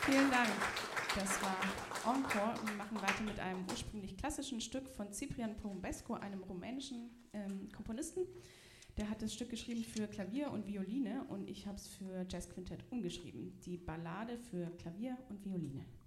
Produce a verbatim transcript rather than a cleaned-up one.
Vielen Dank. Das war Encore und wir machen weiter mit einem ursprünglich klassischen Stück von Ciprian Porumbescu, einem rumänischen ähm, Komponisten. Der hat das Stück geschrieben für Klavier und Violine und ich habe es für Jazzquintett umgeschrieben. Die Ballade für Klavier und Violine.